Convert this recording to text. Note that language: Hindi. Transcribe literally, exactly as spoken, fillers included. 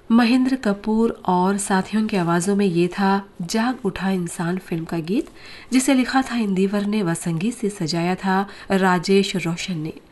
महेंद्र कपूर और साथियों की आवाज़ों में ये था जाग उठा इंसान फिल्म का गीत, जिसे लिखा था इंदिवर ने व संगीत से सजाया था राजेश रोशन ने।